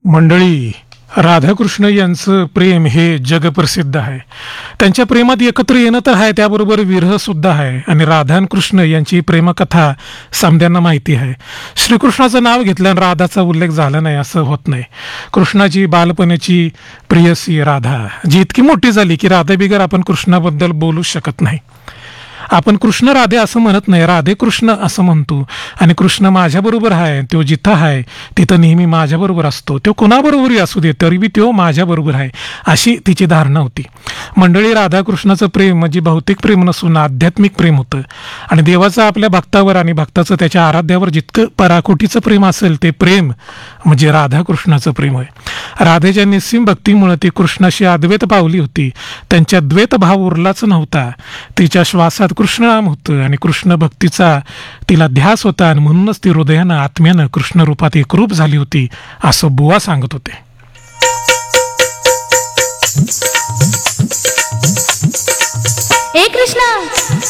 मंडळी, राधाकृष्ण यांचं प्रेम हे जगप्रसिद्ध आहे. त्यांच्या प्रेमात एकत्र येणं तर आहे, त्याबरोबर विरह सुद्धा आहे. आणि राधा आणि कृष्ण यांची प्रेमकथा समद्यांना माहिती आहे. श्रीकृष्णाचं नाव घेतल्यानं राधाचा उल्लेख झाला नाही असं होत नाही. कृष्णाची बालपणाची प्रियसी राधा जी इतकी मोठी झाली की राधा बिगर आपण कृष्णाबद्दल बोलूच शकत नाही. आपण कृष्ण राधे असं म्हणत नाही, राधे कृष्ण असं म्हणतो. आणि कृष्ण माझ्याबरोबर आहे, तो जिथं आहे तिथं नेहमी माझ्याबरोबर असतो. तो कोणाबरोबरही असू दे तरी बी तो माझ्याबरोबर आहे, अशी तिची धारणा होती. मंडळी, राधाकृष्णाचं प्रेम म्हणजे भौतिक प्रेम नसून आध्यात्मिक प्रेम होतं. आणि देवाचं आपल्या भक्तावर आणि भक्ताचं त्याच्या आराध्यावर जितकं पराकोटीचं प्रेम असेल ते प्रेम म्हणजे राधाकृष्णाचं प्रेम आहे. राधेच्या निस्सीम भक्तीमुळे ती कृष्णाशी अद्वैत पावली होती. त्यांच्या द्वैत भाव उरलाच नव्हता. तिच्या श्वासात कृष्ण नाम होतं आणि कृष्ण भक्तीचा तिला ध्यास होता. आणि म्हणूनच ती हृदयानं आत्म्यानं कृष्ण रूपात एकरूप झाली होती असं बुवा सांगत होते. हे कृष्णा,